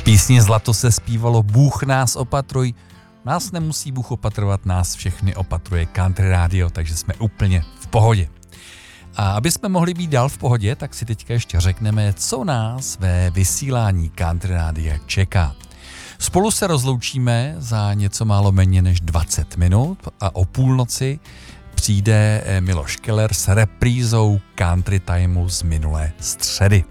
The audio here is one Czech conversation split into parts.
V písni Zlato se zpívalo Bůh nás opatruj. Nás nemusí Bůh opatrovat, nás všechny opatruje Country Radio, takže jsme úplně v pohodě. A aby jsme mohli být dál v pohodě, tak si teďka ještě řekneme, co nás ve vysílání Country Radia čeká. Spolu se rozloučíme za něco málo méně než 20 minut a o půlnoci přijde Miloš Keller s reprízou Country Timeu z minulé středy.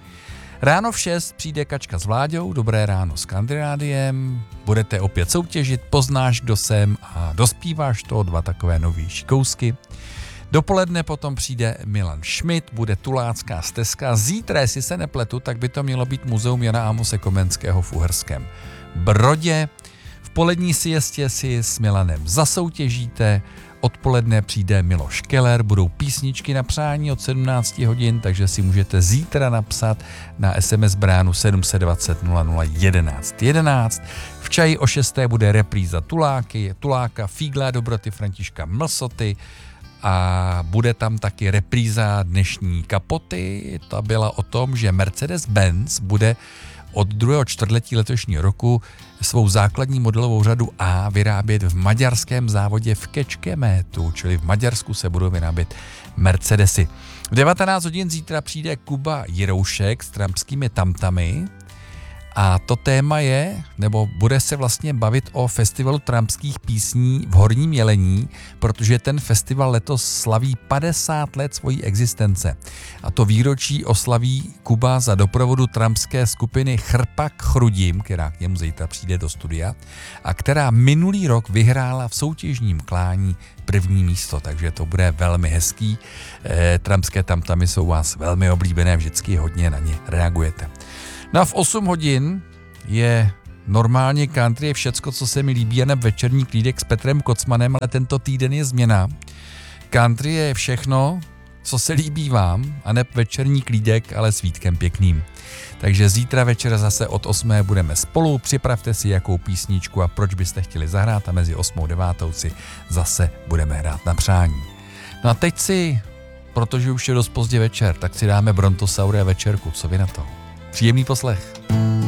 Ráno v 6 přijde Kačka s Vláďou, dobré ráno s Country Radiem, budete opět soutěžit, poznáš, kdo jsem a dospíváš to, 2 takové nový šikousky. Dopoledne potom přijde Milan Schmidt, bude tulácká stezka, zítra, jestli se nepletu, tak by to mělo být muzeum Jana Amose Komenského v Uherském Brodě. V polední siestě si s Milanem zasoutěžíte, odpoledne přijde Miloš Keller, budou písničky na přání od 17 hodin, takže si můžete zítra napsat na SMS bránu 720 00 11 11. V čaji o 6. bude repríza Tuláka, Fígla dobroty Františka Mlsoty a bude tam taky repríza dnešní Kapoty. Ta byla o tom, že Mercedes-Benz bude od 2. čtvrtletí letošního roku svou základní modelovou řadu A vyrábět v maďarském závodě v Kecskemetu, čili v Maďarsku se budou vyrábět Mercedesy. V 19 hodin zítra přijde Kuba Jiroušek s trampskými tamtami a to téma je, nebo bude se vlastně bavit o festivalu trampských písní v Horním Jelení, protože ten festival letos slaví 50 let svojí existence. A to výročí oslaví Kuba za doprovodu trampské skupiny Chrpak Chrudim, která k němu zítra přijde do studia, a která minulý rok vyhrála v soutěžním klání první místo, takže to bude velmi hezký. Trampské tamtamy jsou vás velmi oblíbené, vždycky hodně na ně reagujete. No a v 8 hodin je normálně country, je všecko, co se mi líbí, a ne večerní klídek s Petrem Kocmanem, ale tento týden je změna. Country je všechno, co se líbí vám, a ne večerní klídek, ale s Vítkem Pěkným. Takže zítra večer zase od 8. budeme spolu, připravte si jakou písničku a proč byste chtěli zahrát a mezi 8. a 9. si zase budeme hrát na přání. No a teď si, protože už je dost pozdě večer, tak si dáme Brontosaury a večerku, co vy na to? Příjemný poslech.